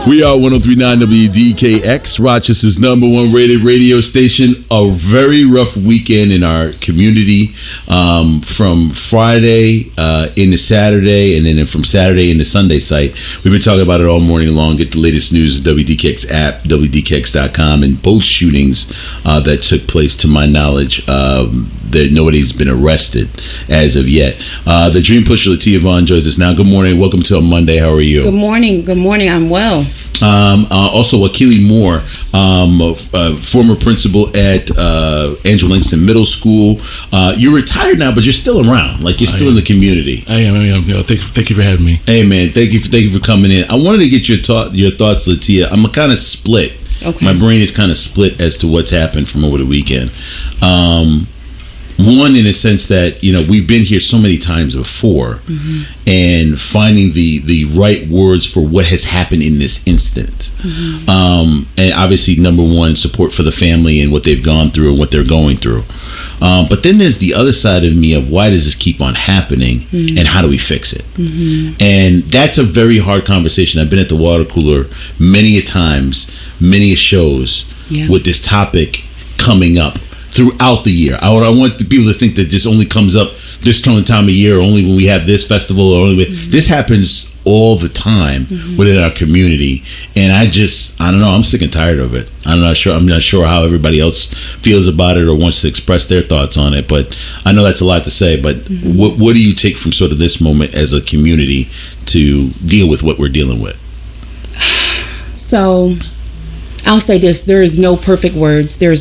We are 103.9 WDKX, Rochester's #1 rated radio station. A very rough weekend in our community, from Friday into Saturday, and then from Saturday into Sunday site. We've been talking about it all morning long. Get the latest news at WDKX app, WDKX.com, and both shootings that took place, to my knowledge, that nobody's been arrested as of yet. The Dream Pusher, Latia Vaughn, joins us now. Good morning. Welcome to a Monday. How are you? Good morning. Good morning. I'm well. Also, Wakili Moore, former principal at Angela Langston Middle School. You're retired now, but you're still around. Like, you're still in the community. I am. Thank you for having me. Hey, man. Thank you for coming in. I wanted to get your thoughts, Latia. I'm kind of split. Okay. My brain is kind of split as to what's happened from over the weekend. One, in a sense that, we've been here so many times before, and finding the right words for what has happened in this instant. And obviously, number one, support for the family and what they've gone through and what they're going through. But then there's the other side of me of, why does this keep on happening, and how do we fix it? And that's a very hard conversation. I've been at the water cooler many a times, many a shows with this topic coming up throughout the year. I want the people to think that this only comes up this time of year, or only when we have this festival, or only this happens all the time within our community. And I don't know, I'm sick and tired of it. I'm not sure how everybody else feels about it or wants to express their thoughts on it, but I know that's a lot to say. But what do you take from sort of this moment as a community to deal with what we're dealing with? So I'll say this: there is no perfect words. There's